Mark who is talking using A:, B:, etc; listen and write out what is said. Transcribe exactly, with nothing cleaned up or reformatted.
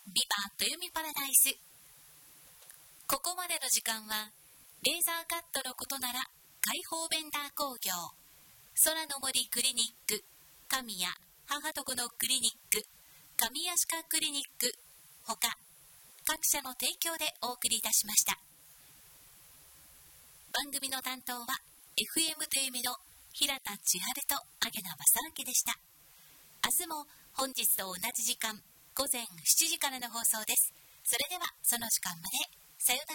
A: ビバ豊美パラダイス。ここまでの時間はレーザーカットのことなら開放ベンダー工業、空の森クリニック、神谷母と子のクリニック、神谷歯科クリニックほか各社の提供でお送りいたしました。番組の担当は エフエム という意味の平田千春と揚野正明でした。明日も本日と同じ時間午前しちじからの放送です。それではその時間までさようなら。